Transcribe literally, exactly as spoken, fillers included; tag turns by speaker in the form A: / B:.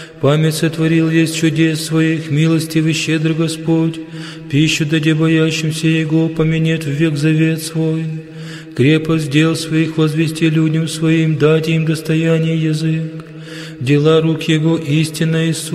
A: Память сотворил есть чудес своих, милостивый щедрый Господь, пищу даде боящимся Его, поменет в век завет свой. Крепость дел своих возвести людям своим, дать им достояние язык. Дела рук Его истинно и суть.